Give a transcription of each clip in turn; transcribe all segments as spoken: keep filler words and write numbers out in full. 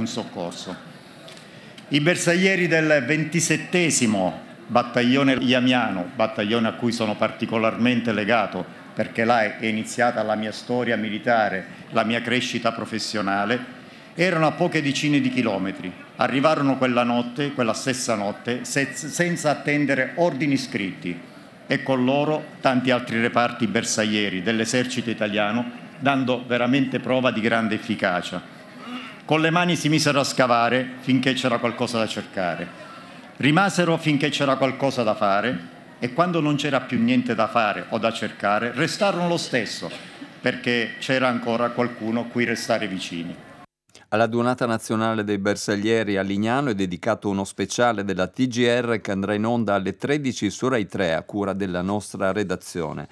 un soccorso. I bersaglieri del ventisettesimo Battaglione Iamiano, battaglione a cui sono particolarmente legato perché là è iniziata la mia storia militare, la mia crescita professionale, erano a poche decine di chilometri. Arrivarono quella notte, quella stessa notte, se- senza attendere ordini scritti e con loro tanti altri reparti bersaglieri dell'esercito italiano, dando veramente prova di grande efficacia. Con le mani si misero a scavare finché c'era qualcosa da cercare. Rimasero finché c'era qualcosa da fare e quando non c'era più niente da fare o da cercare, restarono lo stesso, perché c'era ancora qualcuno cui restare vicini. Alla Giornata Nazionale dei Bersaglieri a Lignano è dedicato uno speciale della T G R che andrà in onda alle tredici su Rai tre a cura della nostra redazione.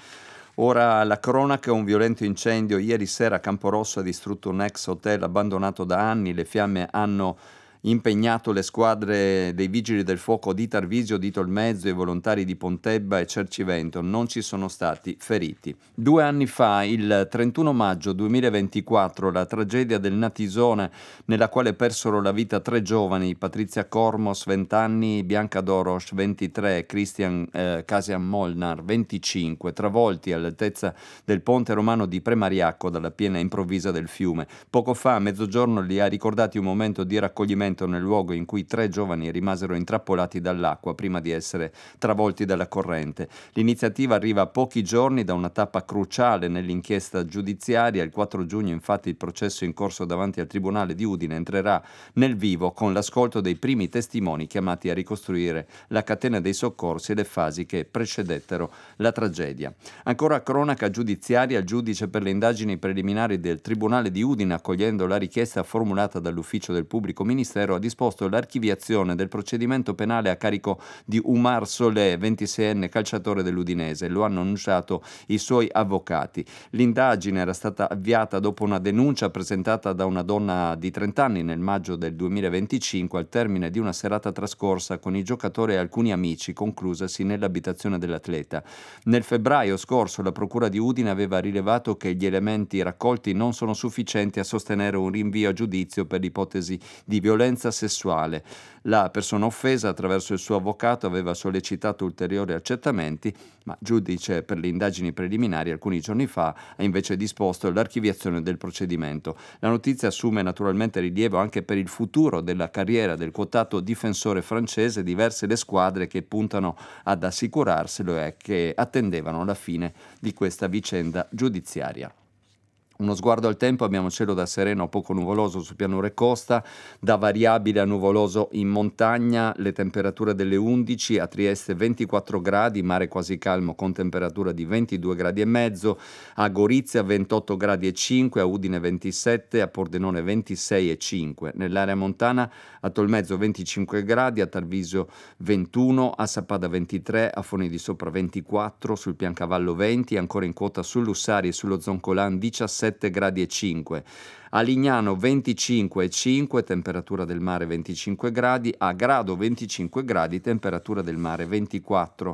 Ora la cronaca, un violento incendio ieri sera a Camporosso ha distrutto un ex hotel abbandonato da anni, le fiamme hanno impegnato le squadre dei Vigili del Fuoco di Tarvisio, di Tolmezzo, i volontari di Pontebba e Cercivento. Non ci sono stati feriti. Due anni fa, il trentuno maggio duemilaventiquattro, la tragedia del Natisone, nella quale persero la vita tre giovani, Patrizia Cormos, venti anni, Bianca Doros, ventitré, Christian eh, Casian Molnar, venticinque, travolti all'altezza del ponte romano di Premariacco dalla piena improvvisa del fiume. Poco fa, a mezzogiorno, li ha ricordati un momento di raccoglimento nel luogo in cui tre giovani rimasero intrappolati dall'acqua prima di essere travolti dalla corrente. L'iniziativa arriva a pochi giorni da una tappa cruciale nell'inchiesta giudiziaria. Il quattro giugno, infatti, il processo in corso davanti al Tribunale di Udine entrerà nel vivo con l'ascolto dei primi testimoni chiamati a ricostruire la catena dei soccorsi e le fasi che precedettero la tragedia. Ancora cronaca giudiziaria, il giudice per le indagini preliminari del Tribunale di Udine, accogliendo la richiesta formulata dall'ufficio del pubblico ministero, ha disposto l'archiviazione del procedimento penale a carico di Umar Solé, ventiseienne calciatore dell'Udinese. Lo hanno annunciato i suoi avvocati. L'indagine era stata avviata dopo una denuncia presentata da una donna di trenta anni nel maggio del duemilaventicinque al termine di una serata trascorsa con i giocatori e alcuni amici, conclusasi nell'abitazione dell'atleta. Nel febbraio scorso la procura di Udine aveva rilevato che gli elementi raccolti non sono sufficienti a sostenere un rinvio a giudizio per l'ipotesi di violenza sessuale. La persona offesa, attraverso il suo avvocato, aveva sollecitato ulteriori accertamenti, ma il giudice per le indagini preliminari alcuni giorni fa ha invece disposto l'archiviazione del procedimento. La notizia assume naturalmente rilievo anche per il futuro della carriera del quotato difensore francese. Diverse le squadre che puntano ad assicurarselo e che attendevano la fine di questa vicenda giudiziaria. Uno sguardo al tempo: abbiamo cielo da sereno a poco nuvoloso su pianura e costa, da variabile a nuvoloso in montagna, le temperature delle undici, a Trieste ventiquattro gradi, mare quasi calmo con temperatura di ventidue gradi e mezzo, a Gorizia ventotto gradi e cinque, a Udine ventisette, a Pordenone ventisei e cinque, nell'area montana a Tolmezzo venticinque gradi, a Tarvisio ventuno, a Sappada ventitré, a Foni di Sopra ventiquattro, sul Piancavallo venti, ancora in quota su Lussari e sullo Zoncolan diciassette gradi e cinque, a Lignano venticinque e cinque, temperatura del mare venticinque gradi, a Grado venticinque gradi, temperatura del mare ventiquattro.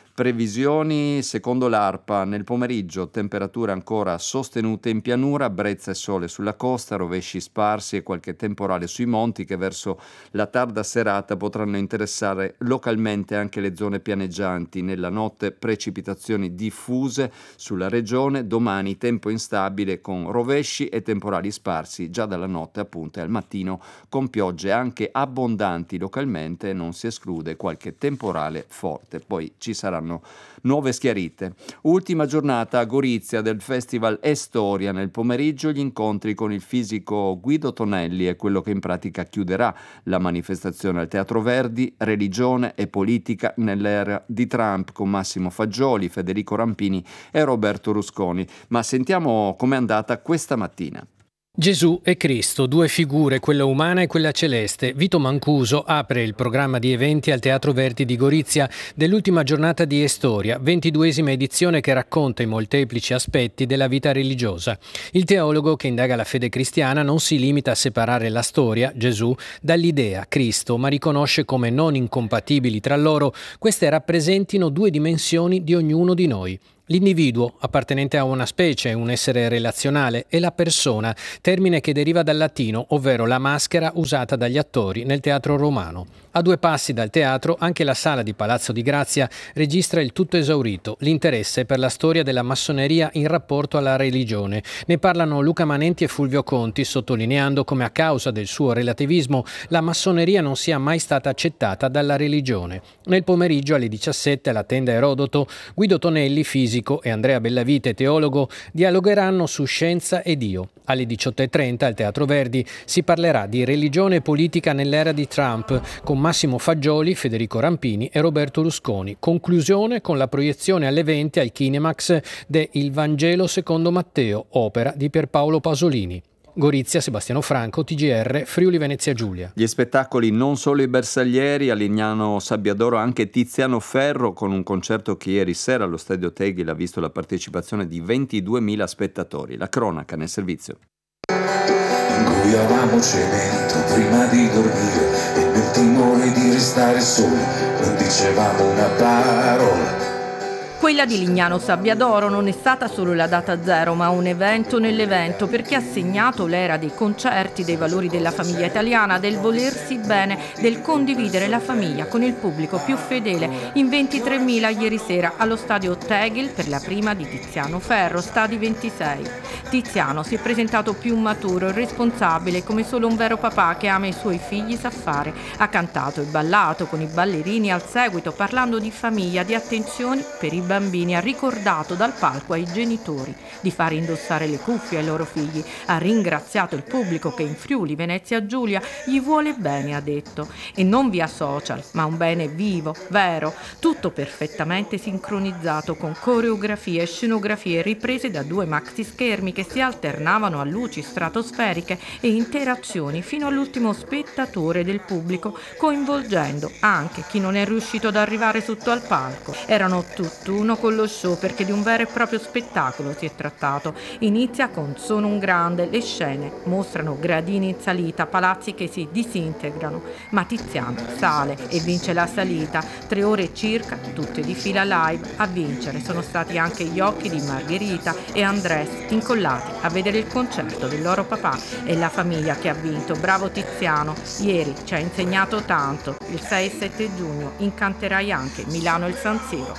Previsioni secondo l'ARPA: nel pomeriggio temperature ancora sostenute in pianura, brezza e sole sulla costa, rovesci sparsi e qualche temporale sui monti che verso la tarda serata potranno interessare localmente anche le zone pianeggianti. Nella notte precipitazioni diffuse sulla regione, domani tempo instabile con rovesci e temporali sparsi già dalla notte appunto e al mattino, con piogge anche abbondanti localmente e non si esclude qualche temporale forte. Poi ci saranno nuove schiarite. Ultima giornata a Gorizia del Festival Estoria. Nel pomeriggio gli incontri con il fisico Guido Tonelli è quello che in pratica chiuderà la manifestazione al Teatro Verdi. Religione e politica nell'era di Trump, con Massimo Fagioli, Federico Rampini e Roberto Rusconi. Ma sentiamo com'è andata questa mattina. Gesù e Cristo, due figure, quella umana e quella celeste. Vito Mancuso apre il programma di eventi al Teatro Verdi di Gorizia dell'ultima giornata di Estoria, ventiduesima edizione che racconta i molteplici aspetti della vita religiosa. Il teologo che indaga la fede cristiana non si limita a separare la storia, Gesù, dall'idea, Cristo, ma riconosce come non incompatibili tra loro queste rappresentino due dimensioni di ognuno di noi. L'individuo, appartenente a una specie, un essere relazionale, e la persona, termine che deriva dal latino, ovvero la maschera usata dagli attori nel teatro romano. A due passi dal teatro, anche la sala di Palazzo di Grazia registra il tutto esaurito, l'interesse per la storia della massoneria in rapporto alla religione. Ne parlano Luca Manenti e Fulvio Conti, sottolineando come a causa del suo relativismo la massoneria non sia mai stata accettata dalla religione. Nel pomeriggio alle diciassette alla tenda Erodoto, Guido Tonelli, fisico, e Andrea Bellavite, teologo, dialogheranno su scienza e Dio. Alle diciotto e trenta al Teatro Verdi si parlerà di religione e politica nell'era di Trump con Massimo Fagioli, Federico Rampini e Roberto Rusconi. Conclusione con la proiezione alle venti al Kinemax de Il Vangelo secondo Matteo, opera di Pierpaolo Pasolini. Gorizia, Sebastiano Franco, T G R, Friuli Venezia Giulia. Gli spettacoli non solo i Bersaglieri, a Lignano Sabbiadoro anche Tiziano Ferro, con un concerto che ieri sera allo Stadio Tegel ha visto la partecipazione di ventiduemila spettatori. La cronaca nel servizio. Ingoiavamo cemento prima di dormire e nel timore di restare soli non dicevamo una parola. Quella di Lignano Sabbiadoro non è stata solo la data zero, ma un evento nell'evento, perché ha segnato l'era dei concerti, dei valori della famiglia italiana, del volersi bene, del condividere la famiglia con il pubblico più fedele. In ventitremila ieri sera allo stadio Tegel per la prima di Tiziano Ferro, stadi ventisei. Tiziano si è presentato più maturo e responsabile, come solo un vero papà che ama i suoi figli sa fare. Ha cantato e ballato con i ballerini al seguito, parlando di famiglia, di attenzioni per i bambini. Ha ricordato dal palco ai genitori di fare indossare le cuffie ai loro figli. Ha ringraziato il pubblico che in Friuli Venezia Giulia gli vuole bene, ha detto, e non via social, ma un bene vivo, vero, tutto perfettamente sincronizzato con coreografie e scenografie riprese da due maxi schermi che si alternavano a luci stratosferiche e interazioni fino all'ultimo spettatore del pubblico, coinvolgendo anche chi non è riuscito ad arrivare sotto al palco. Erano tutt'uno con lo show, perché di un vero e proprio spettacolo si è trattato. Inizia con Sono un grande, le scene mostrano gradini in salita, palazzi che si disintegrano, ma Tiziano sale e vince la salita, tre ore circa, tutte di fila live. A vincere sono stati anche gli occhi di Margherita e Andrés, incollati a vedere il concerto del loro papà, e la famiglia che ha vinto. Bravo Tiziano, ieri ci ha insegnato tanto. Il sei e sette giugno incanterai anche Milano e il San Siro.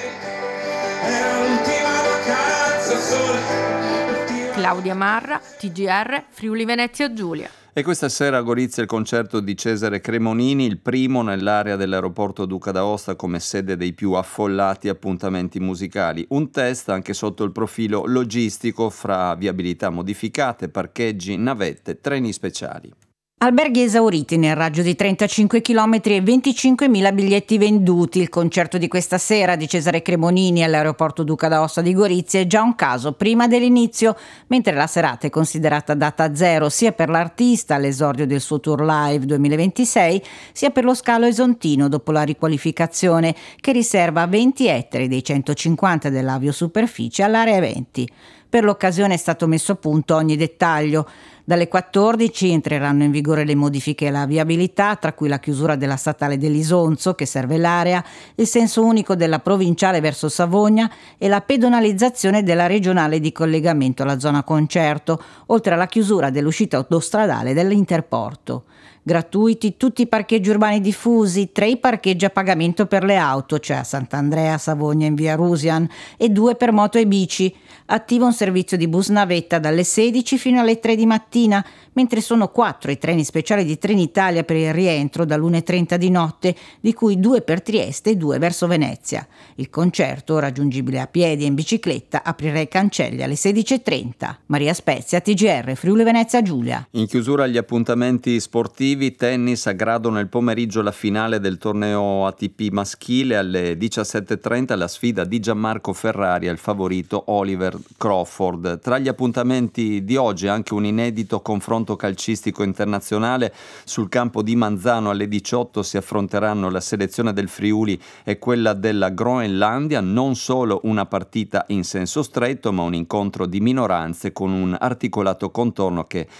Claudia Marra, T G R, Friuli Venezia Giulia. E questa sera a Gorizia il concerto di Cesare Cremonini, il primo nell'area dell'aeroporto Duca d'Aosta come sede dei più affollati appuntamenti musicali. Un test anche sotto il profilo logistico, fra viabilità modificate, parcheggi, navette, treni speciali. Alberghi esauriti nel raggio di trentacinque chilometri e venticinquemila biglietti venduti. Il concerto di questa sera di Cesare Cremonini all'aeroporto Duca d'Aosta di Gorizia è già un caso prima dell'inizio, mentre la serata è considerata data zero sia per l'artista all'esordio del suo tour live duemilaventisei, sia per lo scalo esontino dopo la riqualificazione che riserva venti ettari dei centocinquanta dell'aviosuperficie all'area eventi. Per l'occasione è stato messo a punto ogni dettaglio. Dalle quattordici entreranno in vigore le modifiche alla viabilità, tra cui la chiusura della statale dell'Isonzo, che serve l'area, il senso unico della provinciale verso Savogna e la pedonalizzazione della regionale di collegamento alla zona concerto, oltre alla chiusura dell'uscita autostradale dell'Interporto. Gratuiti tutti i parcheggi urbani diffusi, tre i parcheggi a pagamento per le auto, cioè a Sant'Andrea, Savogna in via Rusian, e due per moto e bici. Attivo un servizio di bus navetta dalle sedici fino alle tre di mattina, mentre sono quattro i treni speciali di Trenitalia per il rientro dall'una e trenta di notte, di cui due per Trieste e due verso Venezia. Il concerto, raggiungibile a piedi e in bicicletta, aprirà i cancelli alle sedici e trenta. Maria Spezia, T G R, Friuli Venezia Giulia. In chiusura agli appuntamenti sportivi, tennis, a Grado nel pomeriggio la finale del torneo A T P maschile, alle diciassette e trenta la sfida di Gianmarco Ferrari al favorito Oliver Crawford. Tra gli appuntamenti di oggi anche un inedito confronto calcistico internazionale. Sul campo di Manzano alle diciotto si affronteranno la selezione del Friuli e quella della Groenlandia, non solo una partita in senso stretto ma un incontro di minoranze con un articolato contorno che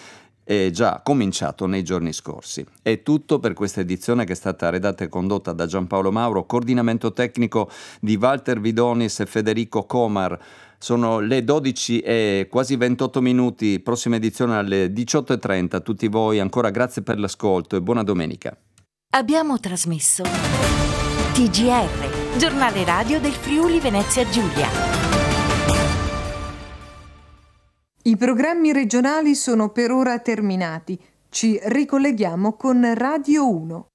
è già cominciato nei giorni scorsi. È tutto per questa edizione che è stata redatta e condotta da Giampaolo Mauro, coordinamento tecnico di Walter Vidonis e Federico Comar. Sono le dodici e quasi ventotto minuti, prossima edizione alle diciotto e trenta. A tutti voi ancora grazie per l'ascolto e buona domenica. Abbiamo trasmesso T G R, giornale radio del Friuli Venezia Giulia. I programmi regionali sono per ora terminati. Ci ricolleghiamo con Radio uno.